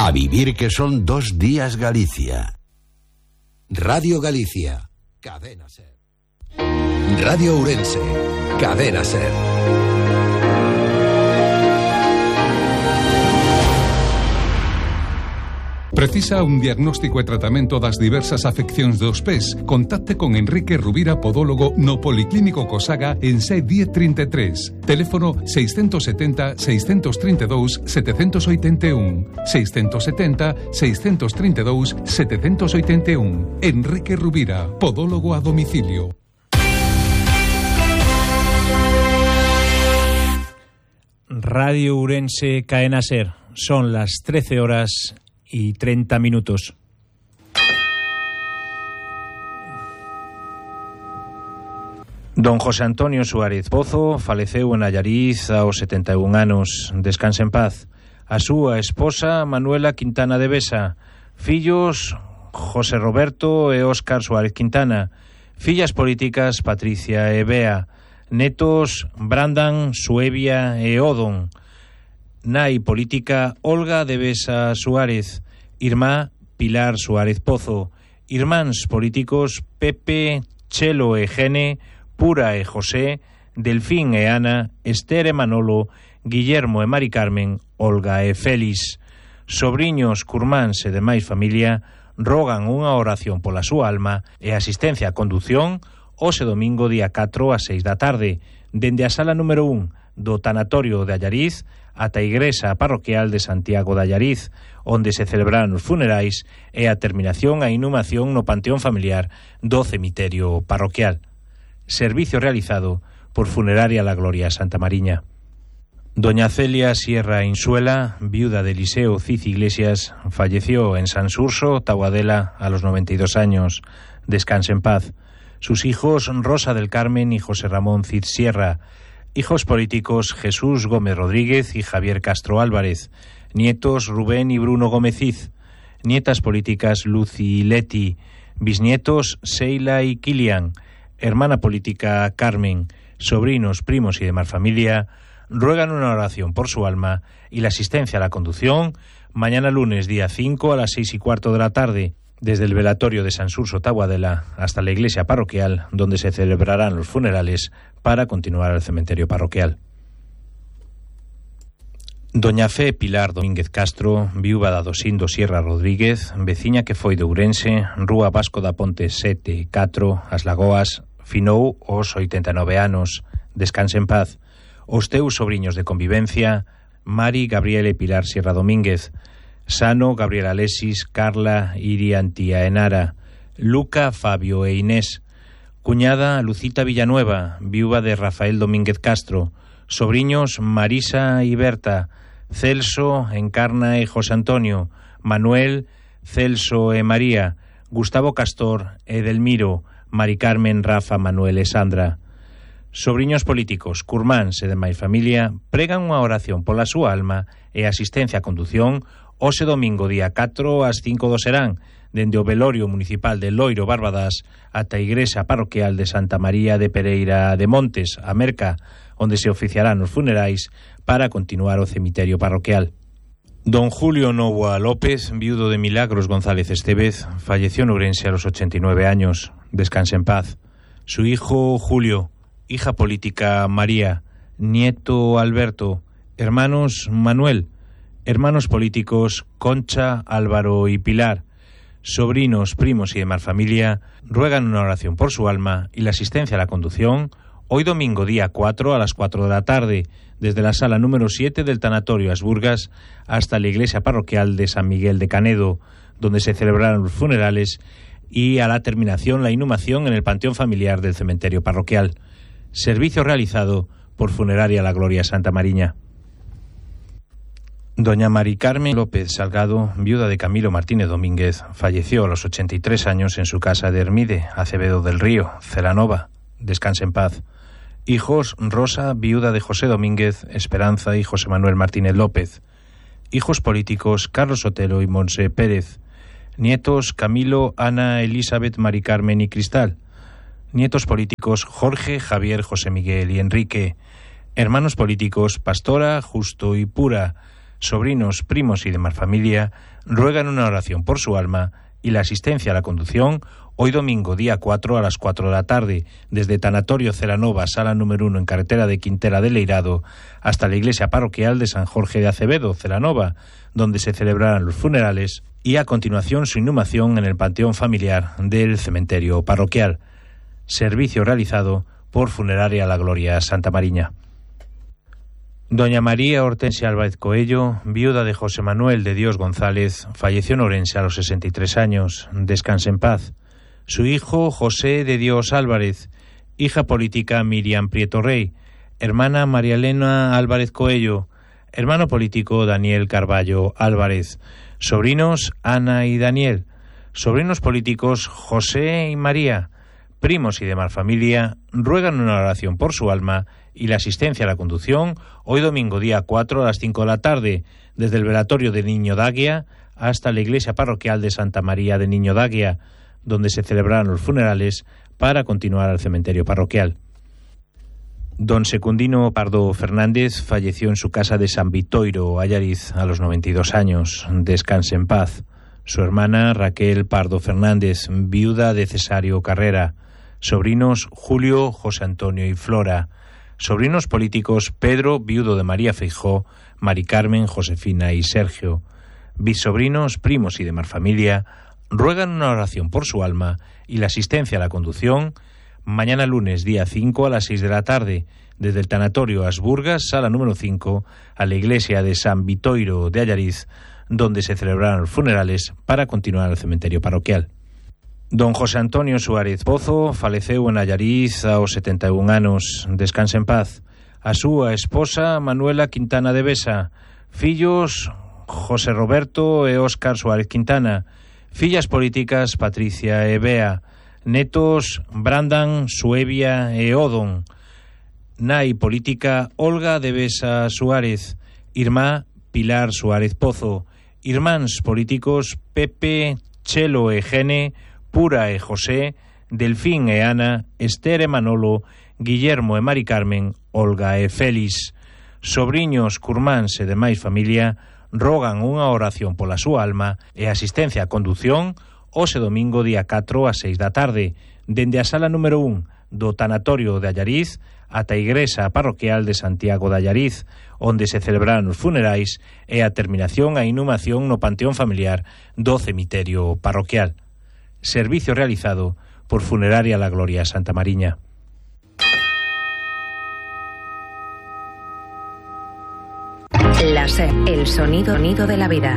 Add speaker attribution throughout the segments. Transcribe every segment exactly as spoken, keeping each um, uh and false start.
Speaker 1: A vivir que son dos días Galicia.
Speaker 2: Radio Galicia, Cadena Ser. Radio Ourense, Cadena Ser.
Speaker 3: Precisa un diagnóstico e tratamento das diversas afeccións dos pés? Contacte con Enrique Rubira, podólogo, no Policlínico Cosaga en C diez treinta e tres. Teléfono seiscentos setenta, seiscentos treinta e dous, setecentos oitenta e un. seiscentos setenta, seiscentos treinta e dous, setecentos oitenta e un. Enrique Rubira, podólogo a domicilio.
Speaker 4: Radio Ourense, Cadena Ser. Son las trece horas y treinta minutos. Don José Antonio Suárez Pozo faleceu en Allariz aos setenta e un anos. Descanse en paz. A súa esposa Manuela Quintana de Besa, fillos José Roberto e Óscar Suárez Quintana, fillas políticas Patricia e Bea, netos Brandan, Suevia e Odon, nai política Olga de Besa Suárez, irmá Pilar Suárez Pozo, irmáns políticos Pepe, Chelo e Gene, Pura e José, Delfín e Ana, Esther e Manolo, Guillermo e Mari Carmen, Olga e Félix. Sobriños, curmáns e demais familia rogan unha oración pola súa alma e asistencia a condución hoxe domingo día catro ás seis da tarde, dende a sala número un do Tanatorio de Allariz ata a Igrexa Parroquial de Santiago de Allariz, onde se celebrarán os funerais e a terminación a inhumación no Panteón Familiar do Cemiterio Parroquial. Servicio realizado por Funeraria La Gloria Santa Mariña. Doña Celia Sierra Insuela, viuda de Eliseo Cid Iglesias, falleció en Sansurso, Taboadela, a los noventa y dos años. Descanse en paz. Sus hijos Rosa del Carmen y José Ramón Cid Sierra. Hijos políticos Jesús Gómez Rodríguez y Javier Castro Álvarez. Nietos Rubén y Bruno Gómez Cid. Nietas políticas Lucy y Leti. Bisnietos Seila y Kilian. Hermana política Carmen. Sobrinos, primos y demás familia ruegan una oración por su alma y la asistencia a la conducción mañana lunes día cinco a las seis y cuarto de la tarde, desde el velatorio de Sansurso Taboadela hasta la iglesia parroquial, donde se celebrarán los funerales para continuar al cementerio parroquial. Doña Fe Pilar Domínguez Castro, viúva da Dosindo Sierra Rodríguez, veciña que foi de Ourense, Rúa Vasco da Ponte sete, catro, As Lagoas, finou os oitenta e nove anos. Descanse en paz. Os teus sobriños de convivencia, Mari, Gabriel e Pilar Sierra Domínguez, Sano, Gabriel Alesis, Carla, Irian, Tía Enara, Luca, Fabio e Inés, cuñada Lucita Villanueva, viúva de Rafael Domínguez Castro, sobriños Marisa y Berta, Celso, Encarna e José Antonio, Manuel, Celso e María, Gustavo Castor, Edelmiro, Mari Carmen, Rafa, Manuel e Sandra. Sobriños políticos, curmáns e demais familia pregan unha oración pola súa alma e asistencia a condución hoxe domingo día catro ás cinco do serán, dende o velorio municipal de Loiro Barbadas ata a igrexa parroquial de Santa María de Pereira de Montes, a Merca, onde se oficiarán os funerais para continuar o cemiterio parroquial. Don Julio Novoa López, viudo de Milagros González Estevez, falleció en Ourense a los ochenta y nueve años. Descanse en paz. Su hijo Julio, hija política María, nieto Alberto, hermanos Manuel, hermanos políticos Concha, Álvaro y Pilar, sobrinos, primos y demás familia ruegan una oración por su alma y la asistencia a la conducción hoy domingo día cuatro a las cuatro de la tarde, desde la sala número siete del Tanatorio Asburgas hasta la iglesia parroquial de San Miguel de Canedo, donde se celebrarán los funerales y a la terminación la inhumación en el panteón familiar del cementerio parroquial. Servicio realizado por Funeraria La Gloria Santa Mariña. Doña Mari Carmen López Salgado, viuda de Camilo Martínez Domínguez, falleció a los ochenta y tres años en su casa de Hermide, Acevedo del Río, Celanova. Descanse en paz. Hijos Rosa, viuda de José Domínguez, Esperanza y José Manuel Martínez López. Hijos políticos Carlos Sotelo y Monse Pérez. Nietos Camilo, Ana, Elizabeth, Mari Carmen y Cristal. Nietos políticos Jorge, Javier, José Miguel y Enrique. Hermanos políticos Pastora, Justo y Pura. sobrinos, primos y demás familia ruegan una oración por su alma y la asistencia a la conducción hoy domingo, día cuatro, a las cuatro de la tarde, desde Tanatorio Celanova, sala número uno, en carretera de Quintera de Leirado, hasta la iglesia parroquial de San Jorge de Acevedo, Celanova, donde se celebrarán los funerales y a continuación su inhumación en el panteón familiar del cementerio parroquial. Servicio realizado por Funeraria La Gloria Santa Mariña. Doña María Hortensia Álvarez Coello, viuda de José Manuel de Dios González, falleció en Orense a los sesenta y tres años. Descanse en paz. Su hijo José de Dios Álvarez, hija política Miriam Prieto Rey, hermana María Elena Álvarez Coello, hermano político Daniel Carballo Álvarez, sobrinos Ana y Daniel, sobrinos políticos José y María, primos y demás familia ruegan una oración por su alma y la asistencia a la conducción hoy domingo día cuatro a las cinco de la tarde, desde el velatorio de Niño Daguia hasta la iglesia parroquial de Santa María de Niño Daguia, donde se celebrarán los funerales para continuar al cementerio parroquial. Don Secundino Pardo Fernández falleció en su casa de San Vitoiro, Allariz, a los noventa y dos años. Descanse en paz. Su hermana Raquel Pardo Fernández, viuda de Cesario Carrera. Sobrinos Julio, José Antonio y Flora. Sobrinos políticos Pedro, viudo de María Feijó, Mari Carmen, Josefina y Sergio. Bisobrinos, primos y demás familia ruegan una oración por su alma y la asistencia a la conducción mañana lunes día cinco a las seis de la tarde, desde el tanatorio Asburgas, sala número cinco, a la iglesia de San Vitoiro de Allariz, donde se celebrarán los funerales para continuar al cementerio parroquial. Don José Antonio Suárez Pozo faleceu en Allariz aos setenta e un anos. Descanse en paz. A súa esposa Manuela Quintana de Besa, fillos José Roberto e Óscar Suárez Quintana, fillas políticas Patricia e Bea, netos Brandan, Suevia e Odon, nai política Olga de Besa Suárez, irmá Pilar Suárez Pozo, irmáns políticos Pepe, Chelo e Gene, Pura e José, Delfín e Ana, Esther e Manolo, Guillermo e Mari Carmen, Olga e Félix. Sobriños, curmáns e demais familia rogan unha oración pola súa alma e asistencia a condución hoxe domingo día catro a seis da tarde, dende a sala número un do tanatorio de Allariz ata a igrexa parroquial de Santiago de Allariz, onde se celebrarán os funerais e a terminación a inhumación no panteón familiar do cemiterio parroquial. Servicio realizado por Funeraria La Gloria Santa Mariña.
Speaker 5: La SER, el sonido nido de la vida.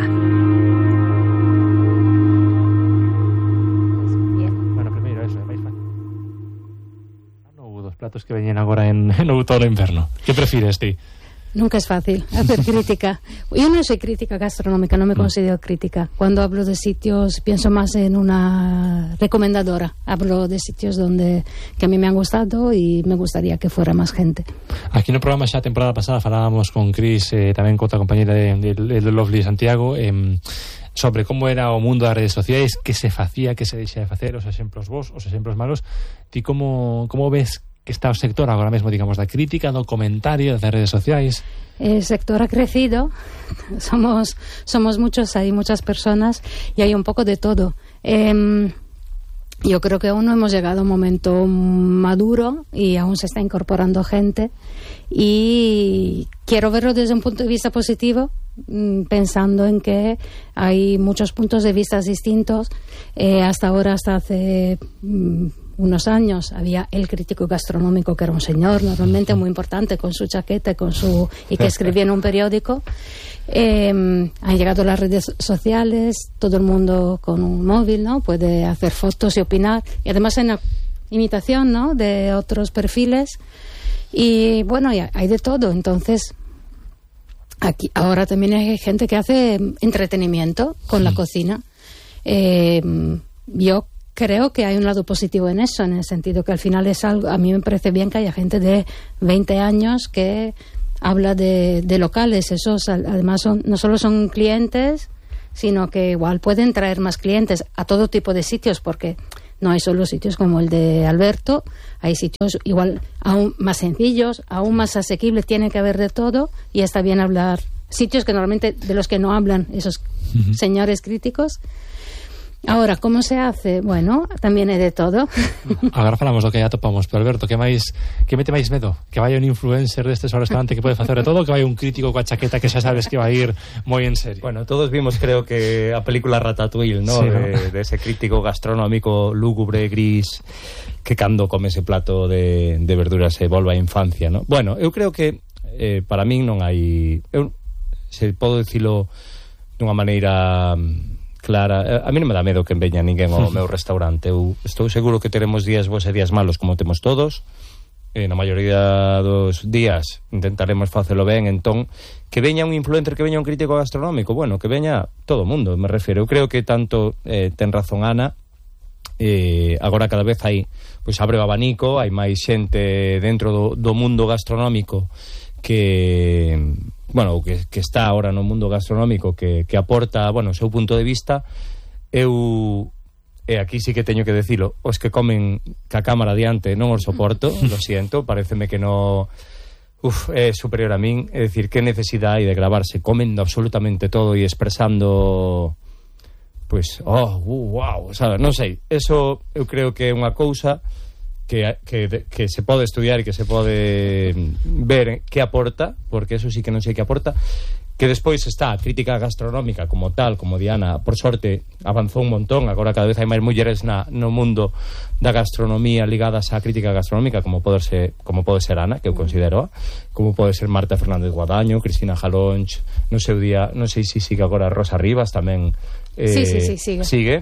Speaker 6: Bueno, primeiro eso, é máis fácil. Non houve dos platos que veñen agora en, en outono e inverno. Que prefires ti?
Speaker 7: Nunca es fácil hacer crítica. Yo no soy crítica gastronómica, no me considero crítica. Cuando hablo de sitios, pienso más en una recomendadora. Hablo de sitios donde que a mí me han gustado y me gustaría que fuera más gente.
Speaker 6: Aquí no programa xa a temporada pasada falábamos con Cris, eh, tamén con outra compañera de, de, de Lovely Santiago, eh, sobre como era o mundo das redes sociais, que se facía, que se deixa de facer, os exemplos bons, os exemplos malos. Ti como, como ves que está o sector agora mesmo, digamos, da crítica, do comentario das redes sociais?
Speaker 7: El sector ha crecido, somos somos muchos, hay muchas personas y hay un poco de todo. Eh, yo creo que aún no hemos llegado a un momento maduro y aún se está incorporando gente y quiero verlo desde un punto de vista positivo, pensando en que hay muchos puntos de vista distintos. Eh, hasta ahora, hasta hace mm, unos años, había el crítico gastronómico, que era un señor normalmente muy importante, con su chaqueta con su y que escribía en un periódico. Eh, han llegado las redes sociales, todo el mundo con un móvil, ¿no? Puede hacer fotos y opinar, y además en imitación, ¿no?, de otros perfiles. Y bueno, hay de todo. Entonces, aquí ahora también hay gente que hace entretenimiento con sí. la cocina. Eh, yo creo que hay un lado positivo en eso, en el sentido que al final es algo, a mí me parece bien que haya gente de veinte años que habla de, de locales. Esos además son, no solo son clientes, sino que igual pueden traer más clientes a todo tipo de sitios, porque no hay solo sitios como el de Alberto, hay sitios igual aún más sencillos, aún más asequibles, tiene que haber de todo, y está bien hablar sitios que normalmente de los que no hablan esos uh-huh. señores críticos. Ahora, como se hace? Bueno, tamén é de todo.
Speaker 6: Agora falamos do que ya topamos, pero Alberto, que máis que mete máis medo? Que vaya un influencer destes ao restaurante que pode facer de todo, que vaya un crítico coa chaqueta que xa sabes que va a ir moi en serio?
Speaker 8: Bueno, todos vimos, creo que a película Ratatouille, ¿no? Sí, ¿no? De, de ese crítico gastronómico lúgubre, gris, que cando come ese plato de, de verduras se volve a infancia, ¿no? Bueno, eu creo que eh, para min non hai... Eu, se podo dicilo dunha maneira clara, a mí non me dá medo que veña ninguén ao meu restaurante. Eu estou seguro que teremos días bons e días malos como temos todos, e na maioría dos días intentaremos facelo ben. Entón, que veña un influencer, que veña un crítico gastronómico, bueno, que veña todo o mundo, me refiro. Eu creo que tanto eh, ten razón Ana, eh, agora cada vez hai, pois abre o abanico, hai máis xente dentro do, do mundo gastronómico que... bueno, que, que está ahora no mundo gastronómico, que, que aporta, bueno, o seu punto de vista. Eu, e aquí sí que teño que decilo, os que comen ca cámara diante non os soporto, lo siento, pareceme que no... Uf, é superior a min, é dicir, que necesidade hai de gravarse comendo absolutamente todo e expresando, pois, oh, uh, wow, sabe, non sei, eso eu creo que é unha cousa Que, que, que se pode estudiar e que se pode ver que aporta, porque eso sí que non sei que aporta. Que despois está a crítica gastronómica como tal, como Diana, por sorte, avanzou un montón. Agora cada vez hai máis mulleres na, no mundo da gastronomía ligadas á crítica gastronómica, como pode ser, como pode ser Ana, que eu considero, como pode ser Marta Fernández Guadaño, Cristina Jalonch, no seu día, non sei se sigue agora Rosa Rivas tamén, eh,
Speaker 7: sí, sí, sí, sigue,
Speaker 8: sigue.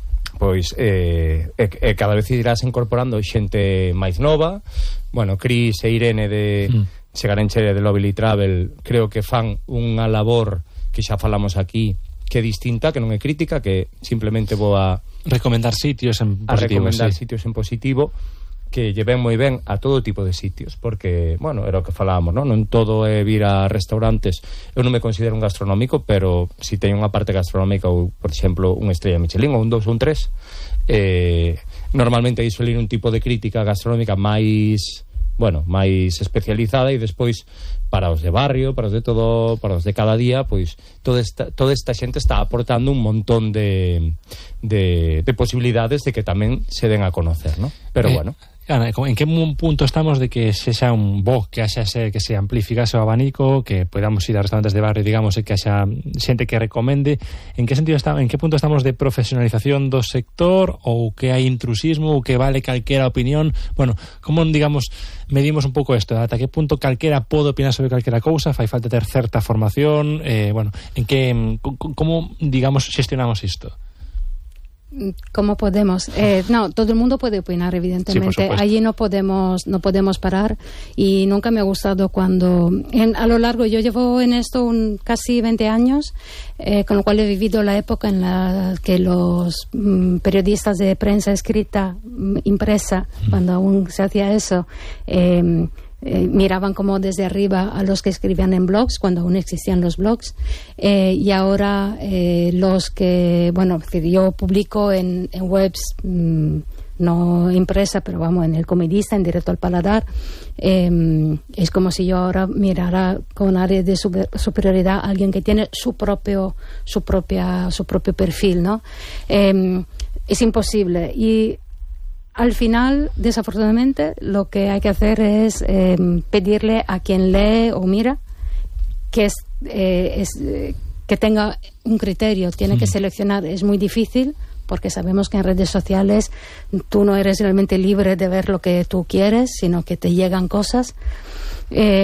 Speaker 8: Pois eh, e, e cada vez irás incorporando xente máis nova. Bueno, Cris e Irene de mm. Segarenche de Lovely Travel, creo que fan unha labor que xa falamos aquí, que é distinta, que non é crítica, que simplemente vou a
Speaker 6: recomendar sitios en positivo,
Speaker 8: a recomendar
Speaker 6: sí.
Speaker 8: sitios en positivo, que lle ven moi ben a todo tipo de sitios, porque, bueno, era o que falábamos, non? Non todo é vir a restaurantes. Eu non me considero un gastronómico, pero si teño unha parte gastronómica, ou, por exemplo, unha estrella Michelin, ou un dos ou un tres, eh, normalmente aí suele ir un tipo de crítica gastronómica máis, bueno, máis especializada, e despois para os de barrio, para os de todo, para os de cada día, pois toda esta, toda esta xente está aportando un montón de, de, de posibilidades de que tamén se den a conocer, ¿no? Pero eh, bueno,
Speaker 6: Ana, en que punto estamos de que se xa un bo, que haxa se, que se amplificase o abanico, que podamos ir a restaurantes de barrio, digamos, e que haxa xente que recomende? En que sentido está, en que punto estamos de profesionalización do sector, ou que hai intrusismo, ou que vale calquera opinión? Bueno, como, digamos, medimos un pouco isto, ata que punto calquera pode opinar sobre calquera cousa, fai falta ter certa formación, eh, bueno, en que, como, digamos, xestionamos isto?
Speaker 7: ¿Cómo podemos? Eh, no, todo el mundo puede opinar, evidentemente. Sí, allí no podemos, no podemos parar, y nunca me ha gustado cuando, en, a lo largo, yo llevo en esto un, casi veinte años, eh, con lo cual he vivido la época en la que los mm, periodistas de prensa escrita, mm, impresa, mm. cuando aún se hacía eso, eh, Eh, miraban como desde arriba a los que escribían en blogs, cuando aún existían los blogs, eh, y ahora eh, los que, bueno, yo publico en, en webs mmm, no impresa, pero vamos, en El Comedista, en Directo al Paladar, eh, es como si yo ahora mirara con área de super, superioridad a alguien que tiene su propio su propia su propio perfil, ¿no? Eh, es imposible, y al final, desafortunadamente, lo que hay que hacer es eh, pedirle a quien lee o mira que es, eh, es eh, que tenga un criterio, tiene que seleccionar. Es muy difícil, porque sabemos que en redes sociales tú no eres realmente libre de ver lo que tú quieres, sino que te llegan cosas. Eh,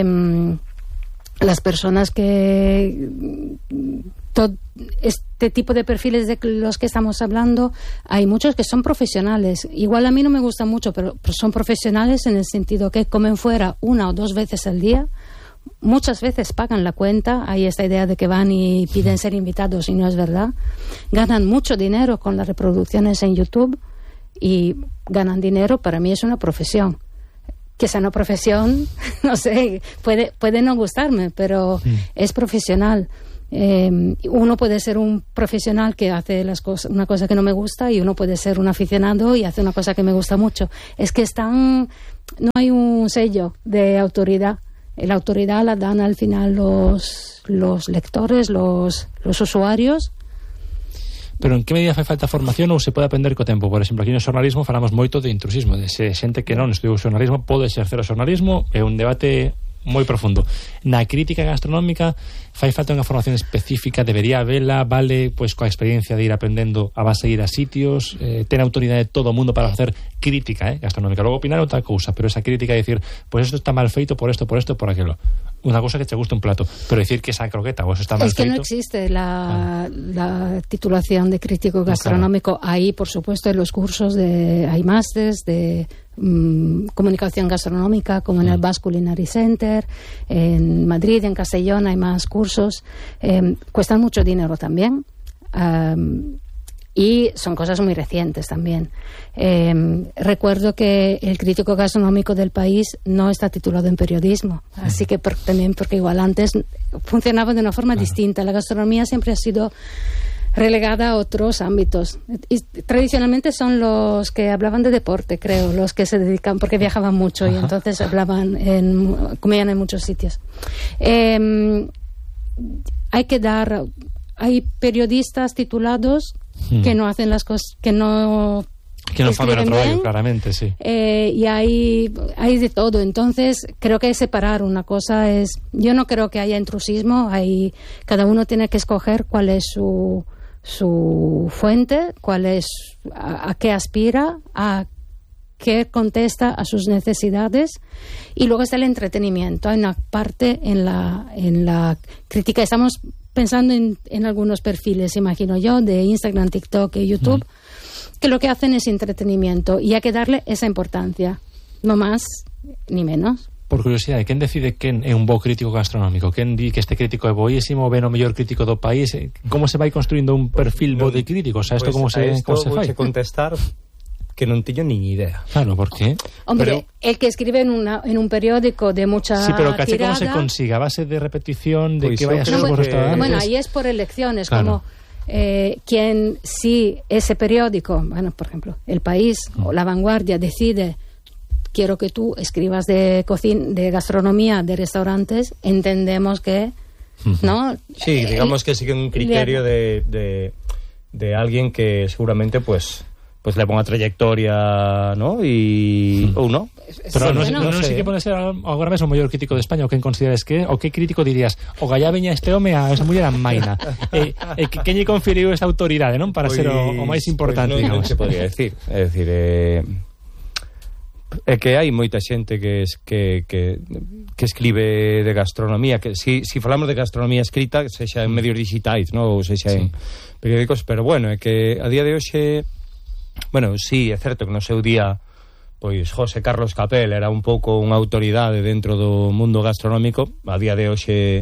Speaker 7: las personas que... Todo este tipo de perfiles de los que estamos hablando, hay muchos que son profesionales. Igual a mí no me gusta mucho, pero son profesionales en el sentido que comen fuera una o dos veces al día, muchas veces pagan la cuenta. Hay esta idea de que van y piden ser invitados, y no es verdad. Ganan mucho dinero con las reproducciones en YouTube, y ganan dinero. Para mí es una profesión. Que sea una profesión, no sé, puede, puede no gustarme, pero sí, es profesional. Eh, uno puede ser un profesional que hace las cosas, una cosa que no me gusta, y uno puede ser un aficionado y hace una cosa que me gusta mucho. Es que están, no hay un sello de autoridad. la autoridad la dan al final los, los lectores, los, los usuarios.
Speaker 6: Pero en que medida fai falta formación ou se pode aprender co tempo? Por exemplo, aquí no xornalismo falamos moito de intrusismo, de se xente que non estudiou xornalismo pode exercer o xornalismo, é un debate moi profundo. Na crítica gastronómica fai falta unha formación específica, debería habela, vale, pois coa experiencia de ir aprendendo a base de ir a sitios, eh, ten autoridade de todo o mundo para facer crítica eh, gastronómica. Logo opinar outra cousa, pero esa crítica de decir, pois pues isto está mal feito por esto, por esto, por aquilo. Unha cousa que te gusta un plato, pero decir que esa croqueta o eso está mal
Speaker 7: feito. Es que
Speaker 6: feito,
Speaker 7: no existe la, ah. la titulación de crítico gastronómico. Claro. Ahí, por supuesto, en los cursos de hay másters de mm, comunicación gastronómica, como en el Basque Culinary Center, en Madrid, en Castellón hay más cursos. Eh, cuestan mucho dinero también. Um, y son cosas muy recientes también. Eh, recuerdo que el crítico gastronómico del país no está titulado en periodismo, así que por, también porque igual antes funcionaba de una forma claro. distinta. La gastronomía siempre ha sido relegada a otros ámbitos. Y tradicionalmente son los que hablaban de deporte, creo, los que se dedican, porque viajaban mucho Ajá. y entonces hablaban, en, comían en muchos sitios. Eh, hay que dar, hay periodistas titulados hmm. que no hacen las cosas, que no
Speaker 6: que no fan el trabajo, claramente, sí.
Speaker 7: Eh, y hay, hay de todo. Entonces, creo que hay que separar. Una cosa es, yo no creo que haya intrusismo, hay, cada uno tiene que escoger cuál es su su fuente, cuál es, a, a qué aspira, a qué contesta a sus necesidades, y luego está el entretenimiento. Hay una parte en la en la crítica, estamos pensando en, en algunos perfiles, imagino yo, de Instagram, TikTok y YouTube, mm. que lo que hacen es entretenimiento, y hay que darle esa importancia, no más ni menos.
Speaker 6: Por curiosidade, quen decide quen é un bo crítico gastronómico? Quen di que este crítico é boísimo, ven o mellor crítico do país? Como se vai construindo un perfil bo de crítico? O sea, isto pues como se,
Speaker 8: esto
Speaker 6: como se fai?
Speaker 8: Vou contestar que non teño nin idea.
Speaker 6: Claro, por qué?
Speaker 7: Hombre, pero, el que escribe en, una, en un periódico de mucha
Speaker 6: sí, pero caché
Speaker 7: tirada...
Speaker 6: cómo se consiga, a base de repetición, de
Speaker 8: pues
Speaker 6: que vaya a sus
Speaker 7: no,
Speaker 6: restaurantes...
Speaker 7: Bueno, ahí es por elecciones,
Speaker 6: claro.
Speaker 7: como... Eh, quien, si ese periódico, bueno, por ejemplo, El País mm. o La Vanguardia decide... quiero que tú escribas de cocina, de gastronomía, de restaurantes, entendemos que, ¿no?
Speaker 8: Sí, digamos que sigue un criterio de, de, de alguien que seguramente pues pues leva unha trayectoria, ¿no? Y ou non.
Speaker 6: Pero non, non, non sei que pode ser agora mesmo o mellor crítico de España, o quen consideres que, o que crítico dirías, o gallá veña este home a esa muller a Maina. E, e que quen lle conferiu esta autoridade, non? Para pues, ser o, o máis importante,
Speaker 8: pues
Speaker 6: digamos.
Speaker 8: Non se podría decir, é dicir, eh é que hai moita xente que es, que, que, que escribe de gastronomía, que si, si falamos de gastronomía escrita, sexa en medios digitais, no? Ou sexa sí. en periódicos, pero bueno, é que a día de hoxe, bueno, sí, é certo que no seu día pois José Carlos Capel era un pouco unha autoridade dentro do mundo gastronómico, a día de hoxe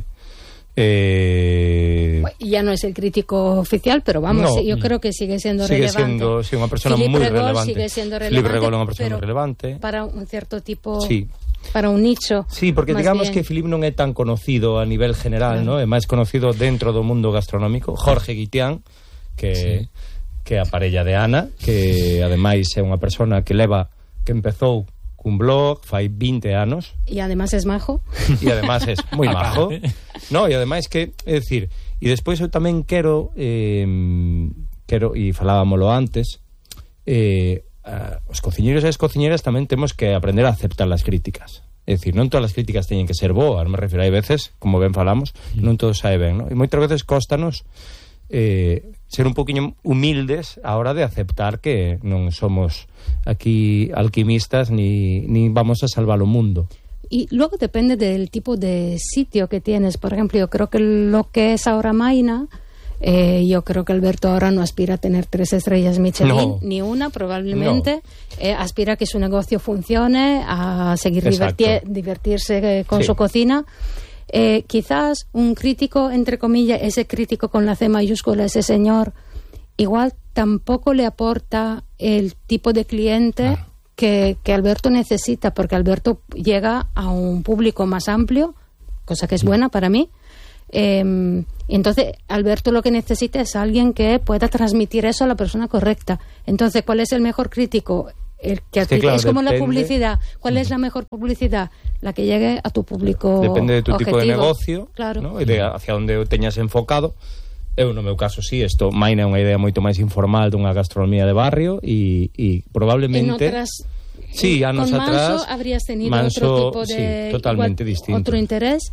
Speaker 8: Eh...
Speaker 7: ya no es el crítico oficial, pero vamos, no, yo creo que sigue siendo
Speaker 8: sigue
Speaker 7: relevante.
Speaker 8: Siendo, sí, unha persona
Speaker 7: Philippe
Speaker 8: moi
Speaker 7: Regol
Speaker 8: relevante.
Speaker 7: Sigue siendo relevante.
Speaker 8: Philippe Regol é unha persona relevante.
Speaker 7: Para un cierto tipo,
Speaker 8: sí.
Speaker 7: para un nicho.
Speaker 8: Sí, porque digamos bien. que Philippe non é tan conocido a nivel general, claro. ¿no? É máis conocido dentro do mundo gastronómico. Jorge Guitián, que sí. que é a parella de Ana, que ademais é unha persona que leva que empezou un blog fai vinte anos
Speaker 7: e además es majo
Speaker 8: e además es moi majo no, e ademais que, é dicir, e despois eu tamén quero eh, quero, e falábamolo antes eh, uh, os cociñeiros e as cociñeras tamén temos que aprender a aceptar as críticas, é dicir, non todas as críticas teñen que ser boas, me refiro, hai veces, como ben falamos, non todo sae ben, no? E moitas veces cóstanos eh, ser un poquinho humildes a hora de aceptar que non somos aquí alquimistas ni, ni vamos a salvar o mundo.
Speaker 7: Y luego depende del tipo de sitio que tienes. Por ejemplo, yo creo que lo que es ahora Maina, eh, yo creo que Alberto ahora no aspira a tener tres estrellas Michelin, no. ni una probablemente, no. eh, aspira a que su negocio funcione, a seguir divertir, divertirse con sí. su cocina. Eh, quizás un crítico, entre comillas, ese crítico con la C mayúscula, ese señor, igual tampoco le aporta el tipo de cliente ah. que, que Alberto necesita, porque Alberto llega a un público más amplio, cosa que es buena para mí. Eh, entonces Alberto lo que necesita es alguien que pueda transmitir eso a la persona correcta. Entonces, ¿cuál es el mejor crítico? el que a
Speaker 8: Es que,
Speaker 7: ti-
Speaker 8: claro,
Speaker 7: es como la
Speaker 8: depende-
Speaker 7: publicidad. ¿Cuál es la mejor publicidad? La que llegue a tu público
Speaker 8: Depende de tu tipo de
Speaker 7: objetivo.
Speaker 8: negocio,
Speaker 7: Claro.
Speaker 8: ¿no? E de hacia onde o teñas enfocado. Eu, no meu caso, sí, isto maina é unha idea moito máis informal dunha gastronomía de barrio e, e probablemente...
Speaker 7: En otras,
Speaker 8: Sí, anos
Speaker 7: con Manso
Speaker 8: atrás,
Speaker 7: habrías tenido
Speaker 8: Manso,
Speaker 7: otro tipo de
Speaker 8: sí, totalmente
Speaker 7: igual,
Speaker 8: distinto.
Speaker 7: otro interés.